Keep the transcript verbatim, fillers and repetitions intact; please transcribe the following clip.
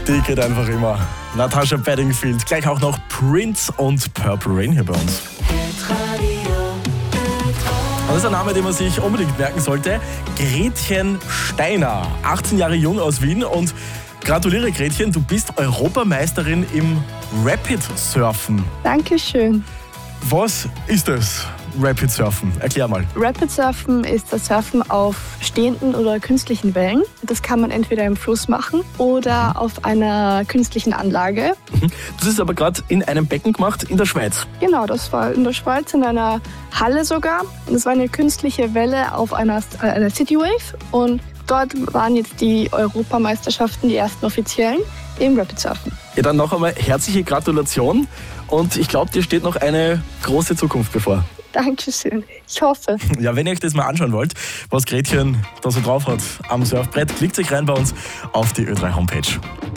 Die geht einfach immer. Natasha Bedingfield, gleich auch noch Prince und Purple Rain hier bei uns. Und das ist ein Name, den man sich unbedingt merken sollte. Gretchen Steiner, achtzehn Jahre jung aus Wien. Und gratuliere Gretchen, du bist Europameisterin im Rapid Surfen. Dankeschön. Was ist das Rapid Surfen? Erklär mal. Rapid Surfen ist das Surfen auf stehenden oder künstlichen Wellen. Das kann man entweder im Fluss machen oder auf einer künstlichen Anlage. Das ist aber gerade in einem Becken gemacht in der Schweiz. Genau, das war in der Schweiz in einer Halle sogar. Das war eine künstliche Welle auf einer, einer City Wave und dort waren jetzt die Europameisterschaften, die ersten offiziellen, im Rapid Surfen. Ja, dann noch einmal herzliche Gratulation und ich glaube, dir steht noch eine große Zukunft bevor. Dankeschön, ich hoffe. Ja, wenn ihr euch das mal anschauen wollt, was Gretchen da so drauf hat am Surfbrett, klickt euch rein bei uns auf die Ö drei Homepage.